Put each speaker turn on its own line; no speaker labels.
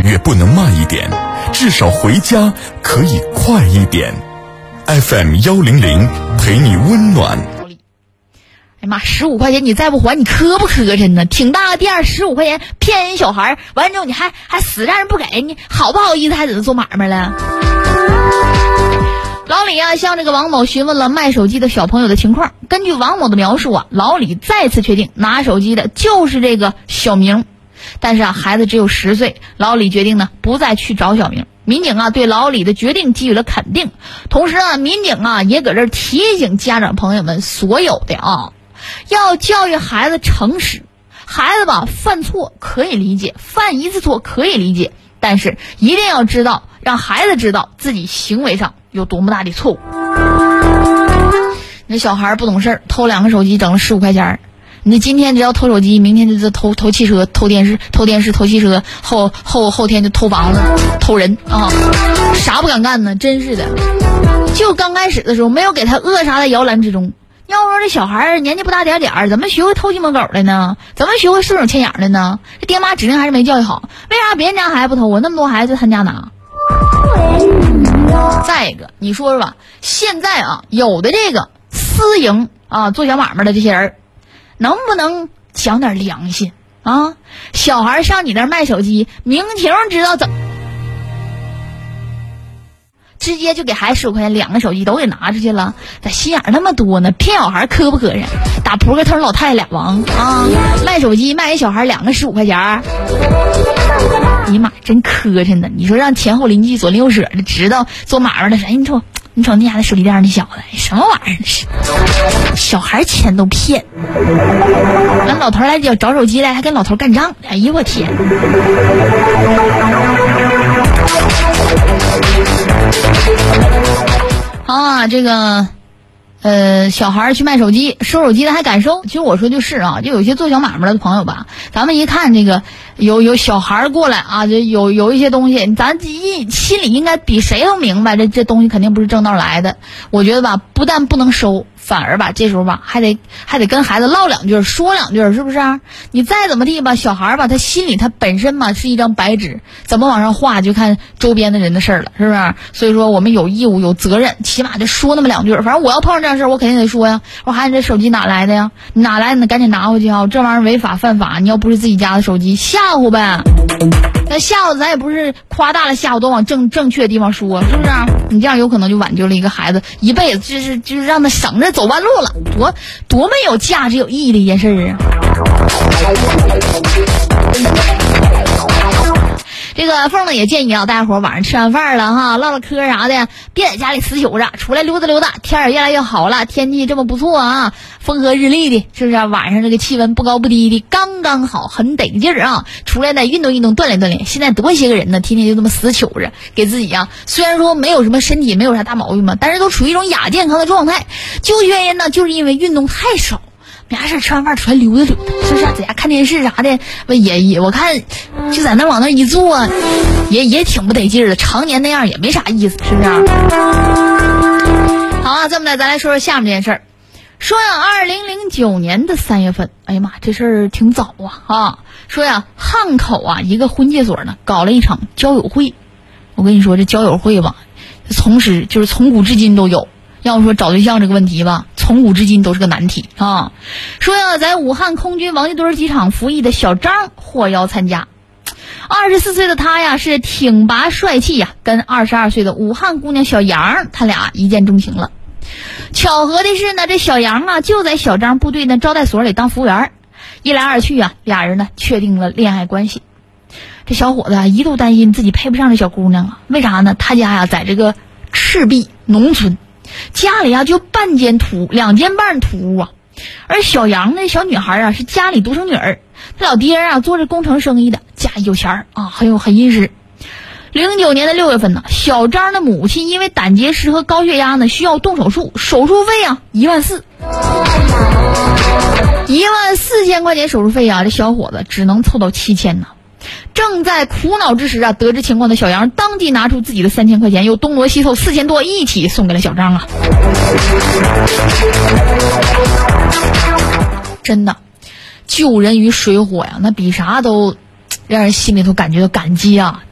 也不能慢一点，至少回家可以快一点。FM 100陪你温暖。
哎妈，15块钱你再不还，你磕不磕碜呢？挺大个店，15块钱骗人小孩，完之后你还死让人不给，你好不好意思还在这做买卖了？老李啊，向这个王某询问了卖手机的小朋友的情况。根据王某的描述啊，老李再次确定拿手机的就是这个小明。但是啊，孩子只有10岁，老李决定呢不再去找小明。民警啊对老李的决定给予了肯定，同时啊，民警啊也搁这儿提醒家长朋友们所有的啊，要教育孩子诚实。孩子吧犯错可以理解，犯一次错可以理解，但是一定要知道，让孩子知道自己行为上有多么大的错误。那小孩不懂事儿，偷2个手机整了15块钱。你今天只要偷手机，明天就偷汽车、偷电视、偷汽车，后天就偷房子、偷人啊，啥不敢干呢？真是的。就刚开始的时候没有给他扼杀在摇篮之中。要说这小孩年纪不大点儿，怎么学会偷鸡摸狗的呢？怎么学会顺手牵羊的呢？这爹妈指定还是没教育好。为啥别人家孩子不偷啊？那么多孩子他家拿。再一个，你说说吧，现在啊有的这个私营啊做小买卖的这些人，能不能讲点良心啊？小孩上你那儿卖手机，明情知道怎么，直接就给孩子15块钱2个手机都给拿出去了，咋心眼那么多呢？骗小孩磕不磕碜？打扑克头老太太俩王啊！卖手机卖给小孩2个15块钱，哎呀妈，真磕碜呢！你说让前后邻居左邻右舍的知道做买卖的，哎，你瞅那家的手机店那小子，什么玩意儿？是小孩钱都骗。完老头来找手机来，还跟老头干仗。哎呦我天！啊，这个小孩去卖手机，收手机的还敢收。其实我说就是啊，就有些做小买卖的朋友吧，咱们一看这个有小孩过来啊，就有一些东西，咱心里应该比谁都明白，这东西肯定不是正道来的。我觉得吧，不但不能收，反而吧，这时候吧还得跟孩子唠2句，说2句，是不是啊？你再怎么地吧，小孩吧，他心里他本身嘛是一张白纸，怎么往上画就看周边的人的事儿了，是不是？所以说我们有义务有责任，起码得说那么2句。反正我要碰上这样事儿，我肯定得说呀。我说孩子，这手机哪来的呀？你哪来的？你赶紧拿回去啊！这玩意儿违法犯法，你要不是自己家的手机，吓唬呗。那吓唬咱也不是夸大了吓唬，都往正确的地方说，是不是啊？你这样有可能就挽救了一个孩子一辈子，就是让他省着走弯路了，多么有价值有意义的一件事啊！这个凤呢也建议啊，大家伙晚上吃完饭了哈，唠唠嗑啥的，别在家里死揪着，出来溜达溜达。天也越来越好了，天气这么不错啊，风和日丽的，是不是啊？晚上这个气温不高不低的，刚刚好，很得劲儿啊！出来呢运动运动，锻炼锻炼。现在多些个人呢，天天就这么死揪着，给自己啊，虽然说没有什么身体没有啥大毛病嘛，但是都处于一种亚健康的状态。就原因呢，就是因为运动太少。没啥事吃完饭出来溜达溜达，是不是？在家看电视啥的，也我看就在那往那一坐，也挺不得劲的。常年那样也没啥意思，是不是？好啊，这么的，咱来说说下面这件事儿。说呀，2009年的3月份，哎呀妈，这事儿挺早啊！说呀，汉口啊一个婚介所呢搞了一场交友会。我跟你说，这交友会吧，从古至今都有。要说找对象这个问题吧，从古至今都是个难题啊。说呀，在武汉空军王家墩机场服役的小张获邀参加。24岁的他呀是挺拔帅气呀，跟22岁的武汉姑娘小杨，他俩一见钟情了。巧合的是呢，这小杨啊就在小张部队的招待所里当服务员，一来二去啊，俩人呢确定了恋爱关系。这小伙子啊一度担心自己配不上这小姑娘啊，为啥呢？他家呀在这个赤壁农村。家里啊就2间半土屋啊，而小杨那小女孩啊是家里独生女儿，她老爹啊做着工程生意的，家里有钱啊，很殷实。09年的6月份呢，小张的母亲因为胆结石和高血压呢需要动手术，手术费啊14000块钱手术费啊，这小伙子只能凑到7000呢。正在苦恼之时啊，得知情况的小杨当即拿出自己的3000块钱，又东挪西凑4000多一起送给了小张啊。真的，救人于水火呀，那比啥都让人心里头感觉到感激啊。